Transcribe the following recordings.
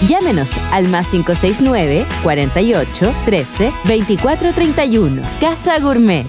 Llámenos al +569 48 13 24 31. Casa Gourmet.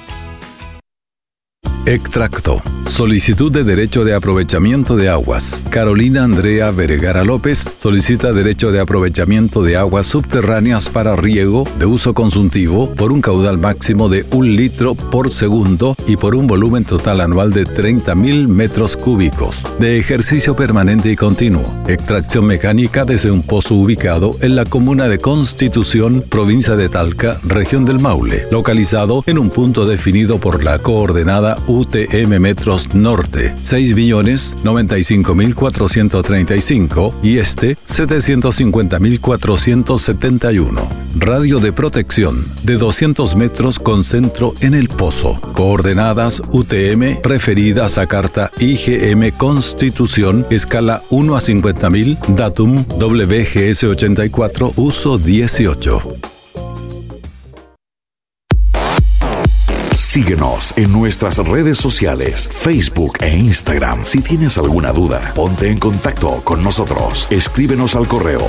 Extracto. Solicitud de derecho de aprovechamiento de aguas. Carolina Andrea Vergara López solicita derecho de aprovechamiento de aguas subterráneas para riego de uso consultivo por un caudal máximo de 1 litro por segundo y por un volumen total anual de 30.000 metros cúbicos, de ejercicio permanente y continuo. Extracción mecánica desde un pozo ubicado en la comuna de Constitución, provincia de Talca, región del Maule, localizado en un punto definido por la coordenada UTM Metros Norte, 6.095.435 y 750.471. Radio de protección de 200 metros con centro en el pozo. Coordenadas UTM referidas a carta IGM Constitución, escala 1 a 50.000, datum WGS 84, uso 18. Síguenos en nuestras redes sociales, Facebook e Instagram. Si tienes alguna duda, ponte en contacto con nosotros. Escríbenos al correo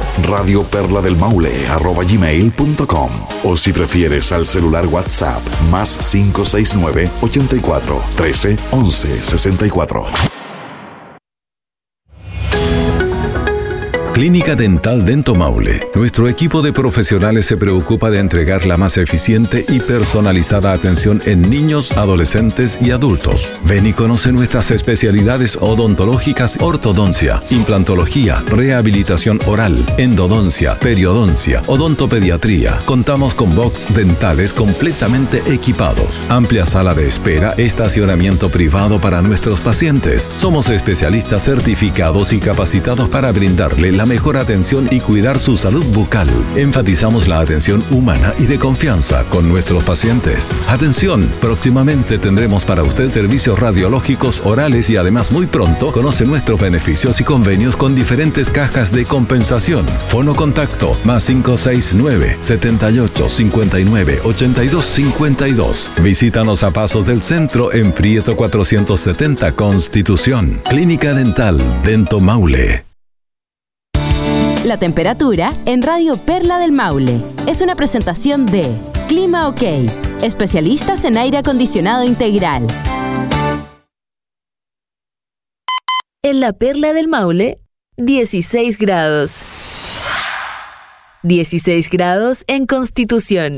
radioperladelmaule@gmail.com o si prefieres al celular WhatsApp +569 84 13 11 64. Clínica Dental Dento Maule. Nuestro equipo de profesionales se preocupa de entregar la más eficiente y personalizada atención en niños, adolescentes y adultos. Ven y conoce nuestras especialidades odontológicas: ortodoncia, implantología, rehabilitación oral, endodoncia, periodoncia, odontopediatría. Contamos con box dentales completamente equipados, amplia sala de espera, estacionamiento privado para nuestros pacientes. Somos especialistas certificados y capacitados para brindarle la mejor atención y cuidar su salud bucal. Enfatizamos la atención humana y de confianza con nuestros pacientes. Atención, próximamente tendremos para usted servicios radiológicos orales y además muy pronto conoce nuestros beneficios y convenios con diferentes cajas de compensación. Fono contacto +569 78 59 82 52. Visítanos a Pasos del Centro en Prieto 470 Constitución. Clínica Dental Dento Maule. La temperatura en Radio Perla del Maule es una presentación de Clima OK, especialistas en aire acondicionado integral. En la Perla del Maule, 16 grados. 16 grados en Constitución.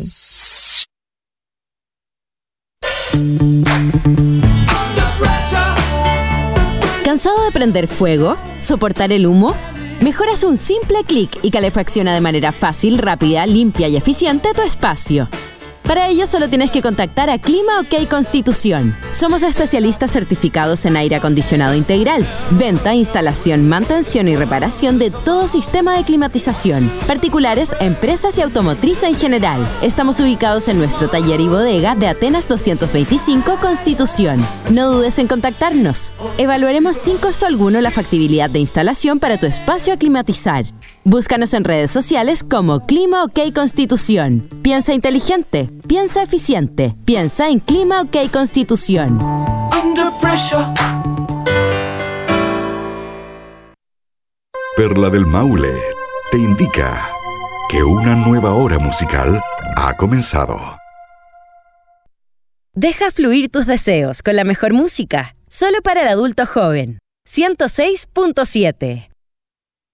¿Cansado de prender fuego? ¿Soportar el humo? Mejor haz un simple clic y calefacciona de manera fácil, rápida, limpia y eficiente tu espacio. Para ello solo tienes que contactar a Clima OK Constitución. Somos especialistas certificados en aire acondicionado integral, venta, instalación, mantención y reparación de todo sistema de climatización, particulares, empresas y automotriz en general. Estamos ubicados en nuestro taller y bodega de Atenas 225 Constitución. No dudes en contactarnos. Evaluaremos sin costo alguno la factibilidad de instalación para tu espacio a climatizar. Búscanos en redes sociales como Clima OK Constitución. Piensa inteligente, piensa eficiente, piensa en Clima OK Constitución. Perla del Maule te indica que una nueva hora musical ha comenzado. Deja fluir tus deseos con la mejor música, solo para el adulto joven. 106.7